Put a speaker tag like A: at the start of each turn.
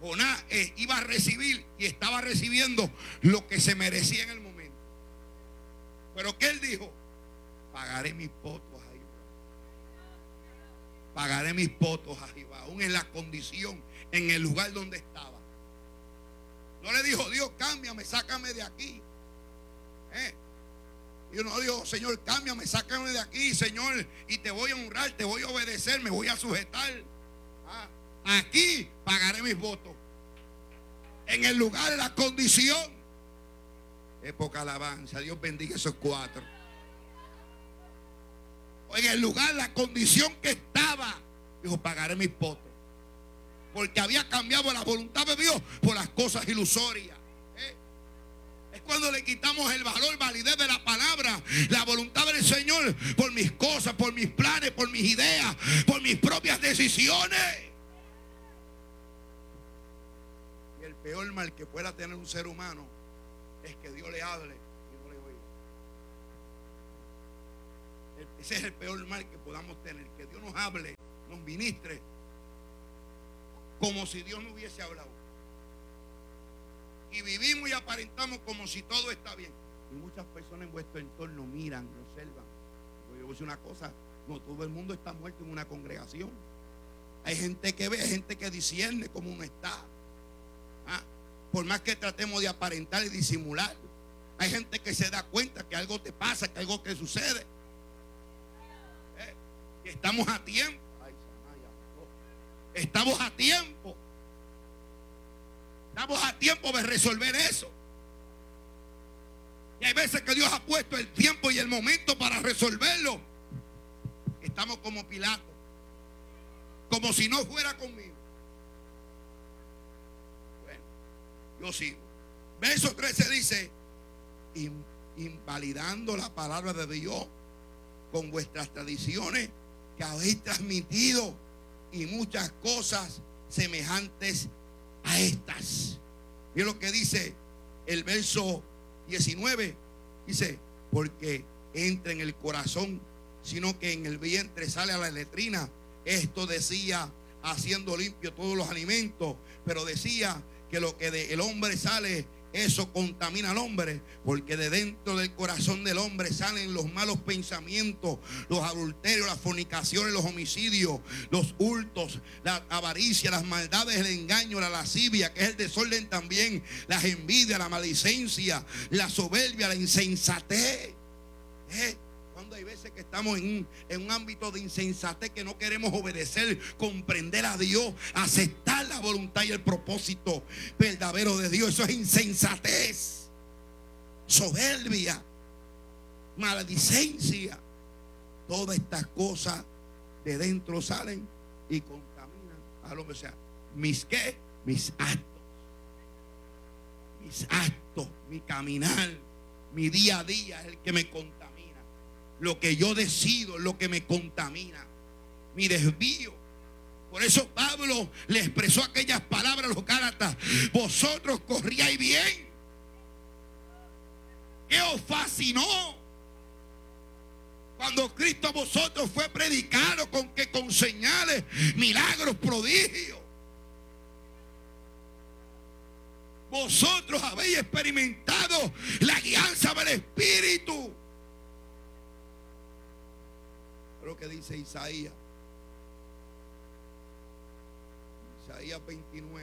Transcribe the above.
A: Jonás iba a recibir y estaba recibiendo lo que se merecía en el momento. Pero ¿qué él dijo? Pagaré mis votos a Jehová. Pagaré mis votos a Jehová, aún en la condición, en el lugar donde estaba. No le dijo, Dios, cámbiame, sácame de aquí. Y no dijo, Señor, cámbiame, sácame de aquí, Señor, y te voy a honrar, te voy a obedecer, me voy a sujetar. Aquí pagaré mis votos. En el lugar, en la condición. Época alabanza. Dios bendiga esos cuatro. En el lugar, la condición que estaba, dijo, pagaré mis votos. Porque había cambiado la voluntad de Dios por las cosas ilusorias. Es cuando le quitamos el valor, validez de la palabra, la voluntad del Señor, por mis cosas, por mis planes, por mis ideas, por mis propias decisiones. Y el peor mal que pueda tener un ser humano es que Dios le hable y no le oiga. Ese es el peor mal que podamos tener, que Dios nos hable, nos ministre, como si Dios no hubiese hablado. Y vivimos y aparentamos como si todo está bien. Y muchas personas en vuestro entorno miran, observan. Yo voy a decir una cosa, no todo el mundo está muerto en una congregación. Hay gente que ve, hay gente que discierne cómo uno está. Por más que tratemos de aparentar y disimular, hay gente que se da cuenta que algo te pasa, que algo te sucede. Y estamos a tiempo. Estamos a tiempo. Estamos a tiempo de resolver eso. Y hay veces que Dios ha puesto el tiempo y el momento para resolverlo. Estamos como Pilato, como si no fuera conmigo. Bueno, yo sigo. Verso 13 dice, invalidando la palabra de Dios con vuestras tradiciones que habéis transmitido y muchas cosas semejantes a estas. Mira lo que dice el verso 19. Dice, porque entra en el corazón, sino que en el vientre sale a la letrina. Esto decía, haciendo limpio todos los alimentos, pero decía que lo que del hombre sale, eso contamina al hombre, porque de dentro del corazón del hombre salen los malos pensamientos, los adulterios, las fornicaciones, los homicidios, los hurtos, la avaricia, las maldades, el engaño, la lascivia, que es el desorden también, las envidias, la maledicencia, la soberbia, la insensatez. Cuando hay veces que estamos en un ámbito de insensatez, que no queremos obedecer, comprender a Dios, aceptar la voluntad y el propósito verdadero de Dios. Eso es insensatez, soberbia, maledicencia. Todas estas cosas de dentro salen y contaminan al hombre. O sea, mis actos, mi caminar, mi día a día es el que me contamina. Lo que yo decido es lo que me contamina. Mi desvío. Por eso Pablo le expresó aquellas palabras a los Gálatas. Vosotros corríais bien. ¿Qué os fascinó? Cuando Cristo a vosotros fue predicado con señales, milagros, prodigios. Vosotros habéis experimentado la guianza del Espíritu. Lo que dice Isaías 29.